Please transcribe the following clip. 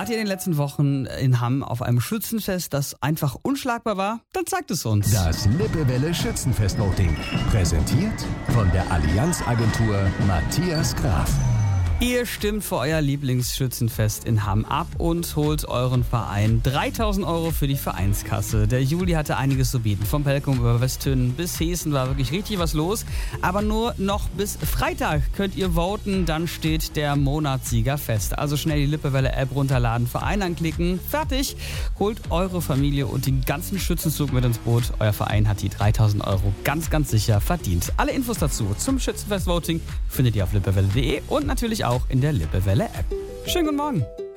Wart ihr in den letzten Wochen in Hamm auf einem Schützenfest, das einfach unschlagbar war? Dann zeigt es uns. Das Lippewelle Schützenfest-Voting. Präsentiert von der Allianz-Agentur Matthias Graf. Ihr stimmt für euer Lieblingsschützenfest in Hamm ab und holt euren Verein 3.000 € für die Vereinskasse. Der Juli hatte einiges zu bieten. Vom Pelkum über Westhünnen bis Hessen war wirklich richtig was los. Aber nur noch bis Freitag könnt ihr voten, dann steht der Monatssieger fest. Also schnell die Lippewelle-App runterladen, Verein anklicken, fertig. Holt eure Familie und den ganzen Schützenzug mit ins Boot. Euer Verein hat die 3.000 € ganz, ganz sicher verdient. Alle Infos dazu zum Schützenfest-Voting findet ihr auf lippewelle.de und natürlich auch in der Lippewelle-App. Schönen guten Morgen.